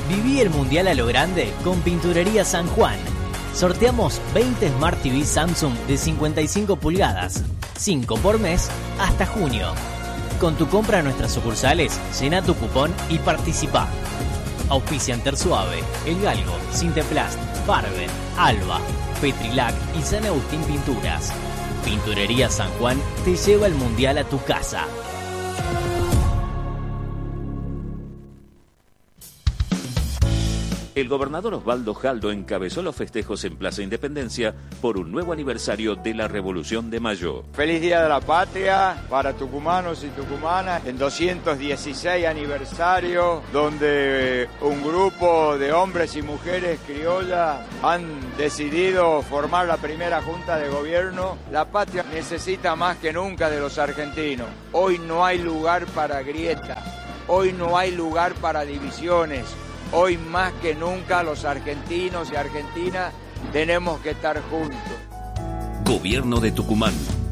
Viví el Mundial a lo grande con Pinturería San Juan. Sorteamos 20 Smart TV Samsung de 55 pulgadas, 5 por mes hasta junio. Con tu compra en nuestras sucursales, llena tu cupón y participa. Auspician Tersuave, El Galgo, Sinteplast, Barben, Alba, Petrilac y San Agustín Pinturas. Pinturería San Juan te lleva el Mundial a tu casa. El gobernador Osvaldo Jaldo encabezó los festejos en Plaza Independencia por un nuevo aniversario de la Revolución de Mayo. Feliz Día de la Patria para tucumanos y tucumanas, en 216 aniversario, donde un grupo de hombres y mujeres criollas han decidido formar la primera junta de gobierno. La patria necesita más que nunca de los argentinos. Hoy no hay lugar para grietas, hoy no hay lugar para divisiones. Hoy más que nunca los argentinos y argentinas tenemos que estar juntos. Gobierno de Tucumán.